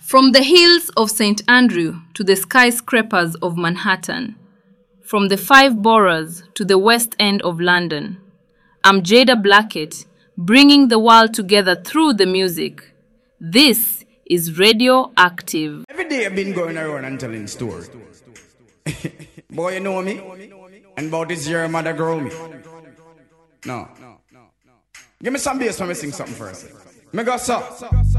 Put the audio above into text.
From the hills of St. Andrew to the skyscrapers of Manhattan, from the five boroughs to the West End of London, I'm Jada Blackett, bringing the world together through the music. This is Radio Active. Every day I've been going around and telling stories. Boy, you know me? And about this year, mother grow me. No. Give me some bass when I sing something first. Me go so.